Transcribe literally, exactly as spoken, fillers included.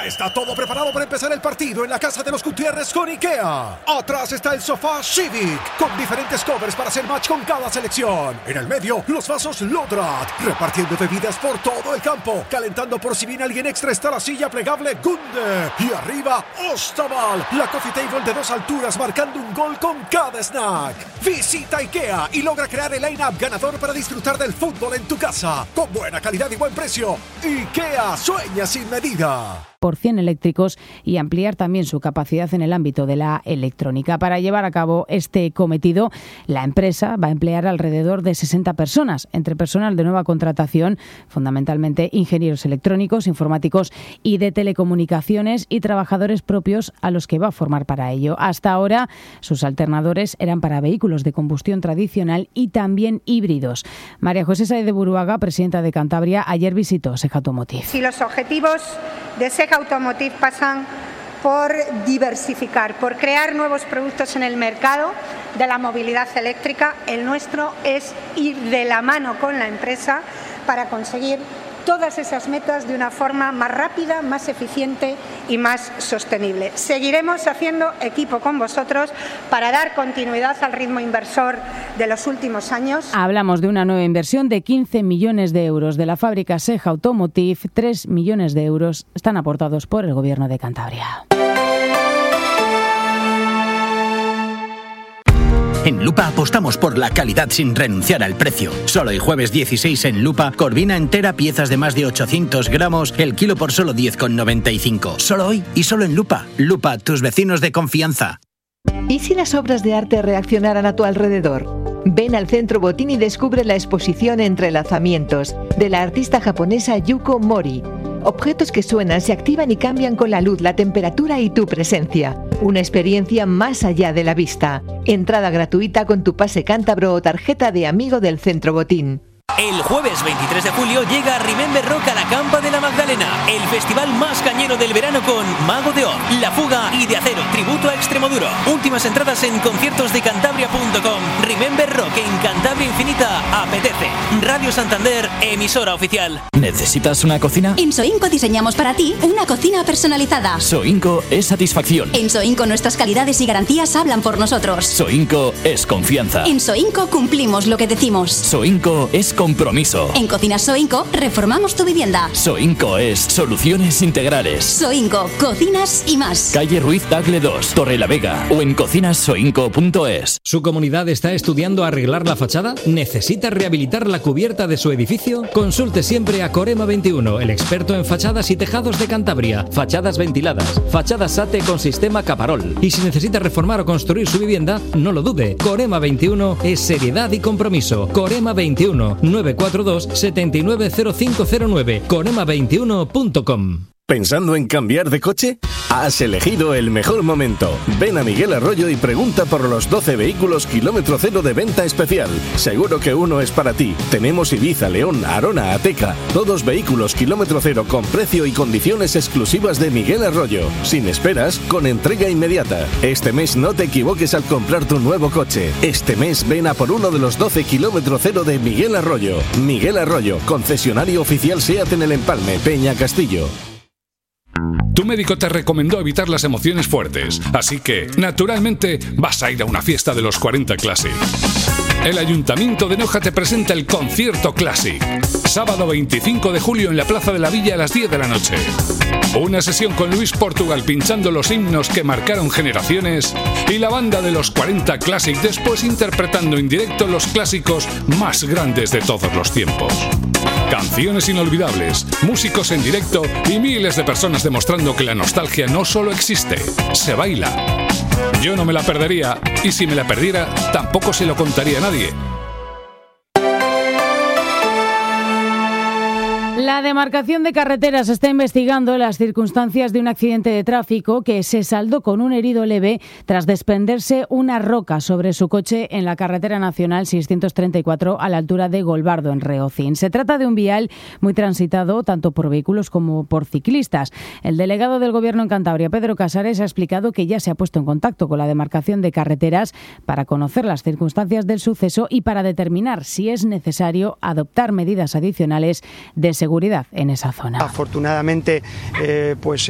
Ya está todo preparado para empezar el partido en la casa de los Gutiérrez con IKEA. Atrás está el sofá Civic, con diferentes covers para hacer match con cada selección. En el medio, los vasos Lodrat, repartiendo bebidas por todo el campo. Calentando por si viene alguien extra está la silla plegable Gunde. Y arriba, Ostaval, la coffee table de dos alturas marcando un gol con cada snack. Visita IKEA y logra crear el line-up ganador para disfrutar del fútbol en tu casa. Con buena calidad y buen precio. IKEA, sueña sin medida. Por cien eléctricos y ampliar también su capacidad en el ámbito de la electrónica. Para llevar a cabo este cometido, la empresa va a emplear alrededor de sesenta personas, entre personal de nueva contratación, fundamentalmente ingenieros electrónicos, informáticos y de telecomunicaciones, y trabajadores propios a los que va a formar para ello. Hasta ahora, sus alternadores eran para vehículos de combustión tradicional y también híbridos. María José Sáez de Buruaga, presidenta de Cantabria, ayer visitó Sega Automotive. Si los objetivos de Sega Automotive pasan por diversificar, por crear nuevos productos en el mercado de la movilidad eléctrica, el nuestro es ir de la mano con la empresa para conseguir todas esas metas de una forma más rápida, más eficiente y más sostenible. Seguiremos haciendo equipo con vosotros para dar continuidad al ritmo inversor de los últimos años. Hablamos de una nueva inversión de quince millones de euros de la fábrica Sega Automotive. tres millones de euros están aportados por el Gobierno de Cantabria. En Lupa apostamos por la calidad sin renunciar al precio. Solo el jueves dieciséis en Lupa, corvina entera, piezas de más de ochocientos gramos, el kilo por solo diez con noventa y cinco. Solo hoy y solo en Lupa. Lupa, tus vecinos de confianza. ¿Y si las obras de arte reaccionaran a tu alrededor? Ven al Centro Botín y descubre la exposición Entrelazamientos de la artista japonesa Yuko Mori. Objetos que suenan, se activan y cambian con la luz, la temperatura y tu presencia. Una experiencia más allá de la vista. Entrada gratuita con tu pase cántabro o tarjeta de amigo del Centro Botín. El jueves veintitrés de julio llega Remember Rock a la Campa de la Magdalena, el festival más cañero del verano con Mago de Oz, La Fuga y De Acero, tributo a Extremoduro. Últimas entradas en conciertos de cantabria punto com. Remember Rock en Cantabria Infinita apetece. Radio Santander, emisora oficial. ¿Necesitas una cocina? En Soinco diseñamos para ti una cocina personalizada. Soinco es satisfacción. En Soinco nuestras calidades y garantías hablan por nosotros. Soinco es confianza. En Soinco cumplimos lo que decimos. Soinco es compromiso. En Cocinas Soinco reformamos tu vivienda. Soinco es soluciones integrales. Soinco, cocinas y más. Calle Ruiz Tagle dos, Torrelavega, o en cocinas soinco punto es. ¿Su comunidad está estudiando arreglar la fachada? ¿Necesita rehabilitar la cubierta de su edificio? Consulte siempre a Corema veintiuno, el experto en fachadas y tejados de Cantabria. Fachadas ventiladas, fachadas SATE con sistema Caparol. Y si necesita reformar o construir su vivienda, no lo dude. Corema veintiuno es seriedad y compromiso. Corema veintiuno, nueve cuatro dos, siete nueve cero cinco cero nueve, corema veintiuno punto com. ¿Pensando en cambiar de coche? Has elegido el mejor momento. Ven a Miguel Arroyo y pregunta por los doce vehículos kilómetro cero de venta especial. Seguro que uno es para ti. Tenemos Ibiza, León, Arona, Ateca. Todos vehículos kilómetro cero con precio y condiciones exclusivas de Miguel Arroyo. Sin esperas, con entrega inmediata. Este mes no te equivoques al comprar tu nuevo coche. Este mes ven a por uno de los doce kilómetro cero de Miguel Arroyo. Miguel Arroyo, concesionario oficial SEAT en El Empalme, Peña Castillo. Tu médico te recomendó evitar las emociones fuertes, así que, naturalmente, vas a ir a una fiesta de los cuarenta Classic. El Ayuntamiento de Noja te presenta el Concierto Classic. Sábado veinticinco de julio en la Plaza de la Villa a las diez de la noche. Una sesión con Luis Portugal pinchando los himnos que marcaron generaciones y la banda de los cuarenta Classic después interpretando en directo los clásicos más grandes de todos los tiempos. Canciones inolvidables, músicos en directo y miles de personas demostrando que la nostalgia no solo existe, se baila. Yo no me la perdería, y si me la perdiera, tampoco se lo contaría a nadie. La demarcación de carreteras está investigando las circunstancias de un accidente de tráfico que se saldó con un herido leve tras desprenderse una roca sobre su coche en la carretera nacional seiscientos treinta y cuatro a la altura de Golbardo, en Reocín. Se trata de un vial muy transitado tanto por vehículos como por ciclistas. El delegado del Gobierno en Cantabria, Pedro Casares, ha explicado que ya se ha puesto en contacto con la demarcación de carreteras para conocer las circunstancias del suceso y para determinar si es necesario adoptar medidas adicionales de seguridad en esa zona. Afortunadamente, eh, pues